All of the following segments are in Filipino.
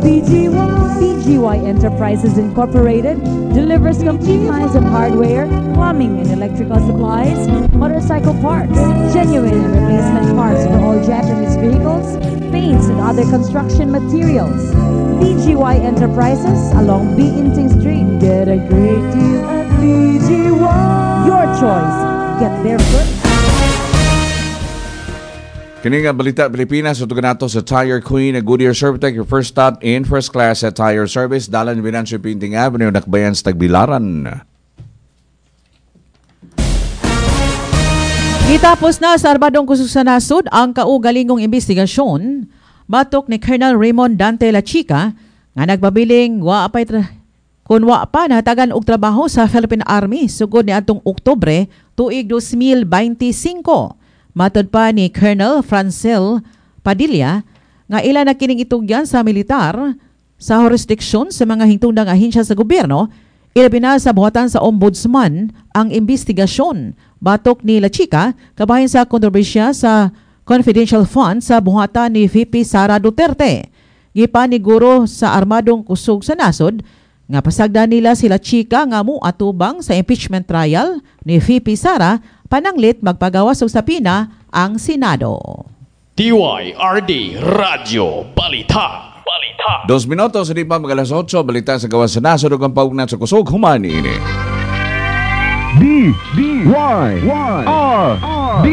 PGY Enterprises Incorporated delivers complete lines of hardware, plumbing and electrical supplies, motorcycle parts, genuine and replacement parts for all Japanese vehicles, paints and other construction materials. PGY Enterprises along Biinting Street. Get a great deal at PGY. Your choice. Get there first. Kini nga balita Pilipinas ug nato sa Tire Queen at Goodyear Servitec, your first stop in first class at tire service, Dalan Venancio Pinting Avenue, Nakbayan sa Tagbilaran. Gitapos na sa Arbadong Kusog sa Nasud ang kaugalingong investigasyon batok ni Colonel Raymond Dante La Chica nga nagbabiling wa pa nahatagan og trabaho sa Philippine Army sugod ni atong Oktubre tuig 2025. Matod pa ni Colonel Francel Padilla nga ila na kining itugyan sa militar sa jurisdiksyon sa mga hingtungdang ahensya sa gobyerno, ilabi na sa buhatan sa ombudsman ang investigasyon. Batok ni La Chica kabahin sa kontrobersya sa confidential fund sa buhatan ni VP Sara Duterte. Gipaniguro sa Armadong Kusog sa Nasod nga pasagdan nila si La Chica nga muatubang sa impeachment trial ni VP Sara pananglit magpagawas og sapina ang Senado. DYRD Radio Balita. 2 minutos hindi pa mag-alas 8, balita sa gawas sa nasod ug ang paugnat sa kusog humani ini. DYRD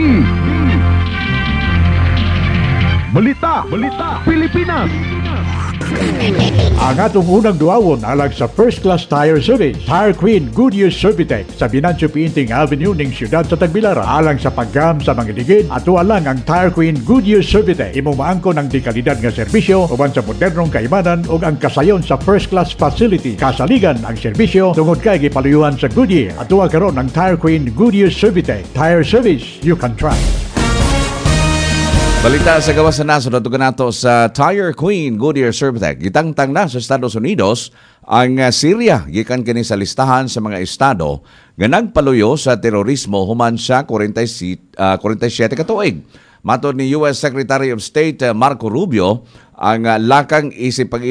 Balita Pilipinas. Ang atong unang duawon alag sa First Class Tire Service, Tire Queen Goodyear Servitec sa Venancio Pinting Avenue ning siyudad sa Tagbilaran. Alang sa paggam sa mga ligid, ato alang ang Tire Queen Goodyear Servitec. Imo maangkon ang dekalidad nga serbisyo uban sa modernong kaimanan ug ang kasayon sa First Class Facility. Kasaligan ang serbisyo tungod kay gipaluyuhan sa Goodyear. Ato karon ang Tire Queen Goodyear Servitec. Tire service you can trust. Balita sa gawas sa nasod at nato sa Tire Queen Goodyear Servitec. Gitangtang na sa Estados Unidos ang Syria gikan kini sa listahan sa mga estado nga nagpaluyo sa terorismo human sa 47 ka tuig. Matod ni US Secretary of State Marco Rubio, ang lakang isip